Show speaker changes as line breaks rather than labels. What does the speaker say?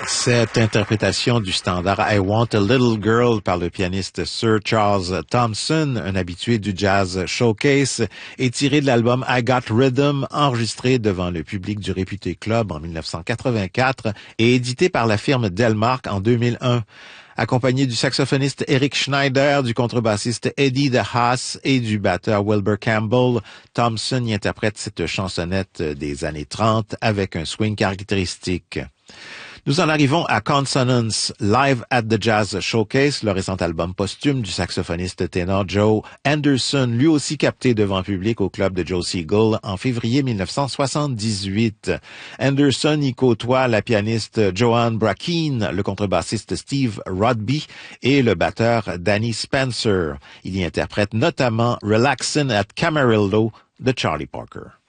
Cette interprétation du standard I Want a Little Girl par le pianiste Sir Charles Thompson, un habitué du Jazz Showcase, est tirée de l'album I Got Rhythm, enregistré devant le public du réputé club en 1984 et édité par la firme Delmark en 2001. Accompagné du saxophoniste Eric Schneider, du contrebassiste Eddie DeHaas et du batteur Wilbur Campbell, Thompson y interprète cette chansonnette des années 30 avec un swing caractéristique. Nous en arrivons à Consonance, Live at the Jazz Showcase, le récent album posthume du saxophoniste ténor Joe Anderson, lui aussi capté devant public au club de Joe Siegel en février 1978. Anderson y côtoie la pianiste Joanne Brackeen, le contrebassiste Steve Rodby et le batteur Danny Spencer. Il y interprète notamment Relaxin' at Camarillo de Charlie Parker.